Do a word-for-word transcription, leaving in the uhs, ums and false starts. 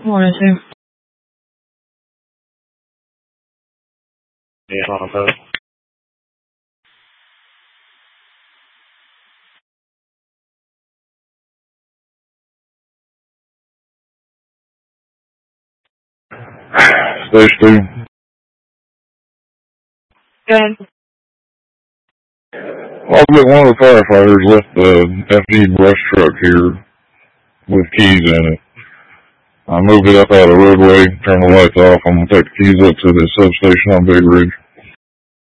Morning, sir. Yeah, on post. Stage two. Good. Well, but one of the firefighters left the F G brush truck here with keys in it. I moved it up out of the roadway, turned the lights off. I'm going to take the keys up to the substation on Big Ridge.